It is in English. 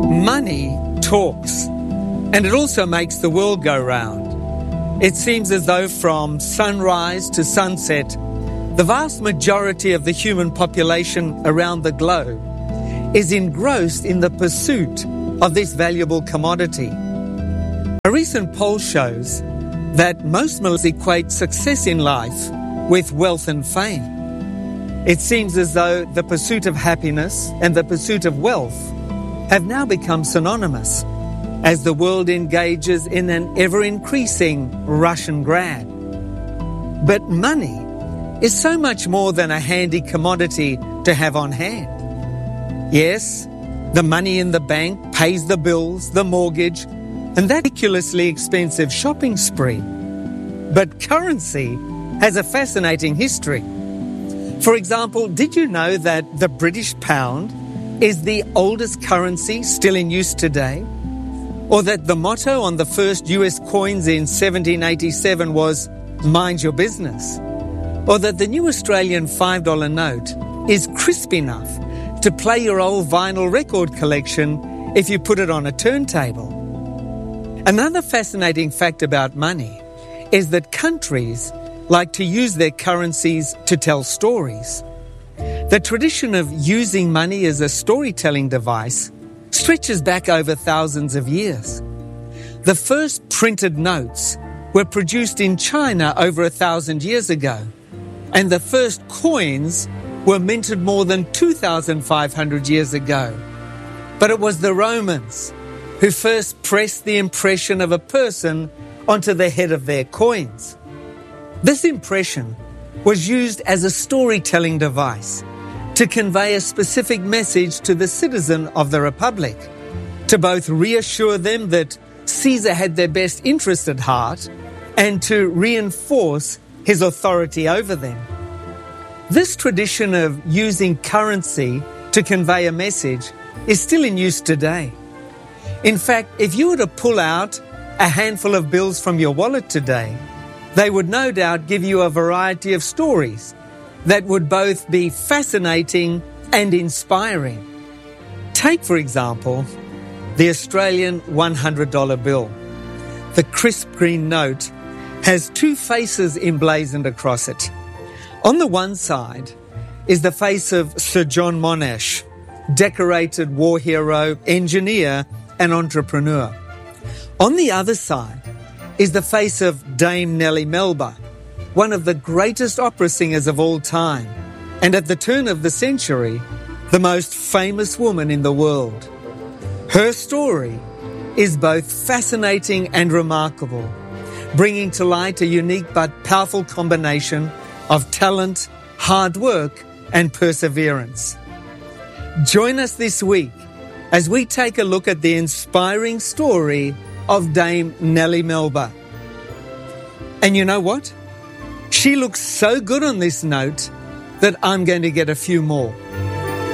Money talks, and it also makes the world go round. It seems as though from sunrise to sunset, the vast majority of the human population around the globe is engrossed in the pursuit of this valuable commodity. A recent poll shows that most millennials equate success in life with wealth and fame. It seems as though the pursuit of happiness and the pursuit of wealth have now become synonymous as the world engages in an ever-increasing rush and grab. But money is so much more than a handy commodity to have on hand. Yes, the money in the bank pays the bills, the mortgage, and that ridiculously expensive shopping spree. But currency has a fascinating history. For example, did you know that the British pound is the oldest currency still in use today? Or that the motto on the first US coins in 1787 was, "Mind your business"? Or that the new Australian $5 note is crisp enough to play your old vinyl record collection if you put it on a turntable? Another fascinating fact about money is that countries like to use their currencies to tell stories. The tradition of using money as a storytelling device stretches back over thousands of years. The first printed notes were produced in China over 1,000 years ago, and the first coins were minted more than 2,500 years ago. But it was the Romans who first pressed the impression of a person onto the head of their coins. This impression was used as a storytelling device to convey a specific message to the citizen of the Republic, to both reassure them that Caesar had their best interest at heart and to reinforce his authority over them. This tradition of using currency to convey a message is still in use today. In fact, if you were to pull out a handful of bills from your wallet today, they would no doubt give you a variety of stories that would both be fascinating and inspiring. Take, for example, the Australian $100 bill. The crisp green note has two faces emblazoned across it. On the one side is the face of Sir John Monash, decorated war hero, engineer, and entrepreneur. On the other side is the face of Dame Nellie Melba, one of the greatest opera singers of all time, and at the turn of the century, the most famous woman in the world. Her story is both fascinating and remarkable, bringing to light a unique but powerful combination of talent, hard work, and perseverance. Join us this week as we take a look at the inspiring story of Dame Nellie Melba. And you know what? She looks so good on this note that I'm going to get a few more.